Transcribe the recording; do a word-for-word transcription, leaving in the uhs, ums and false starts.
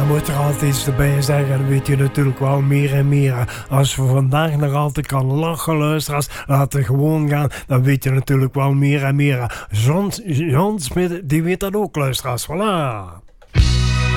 Dan moet er altijd iets erbij zeggen. Dan weet je natuurlijk wel meer en meer. Als we vandaag nog altijd kan lachen, luisteraars, laten gewoon gaan. Dan weet je natuurlijk wel meer en meer. John, John Smit, die weet dat ook, luisteraars. Voilà.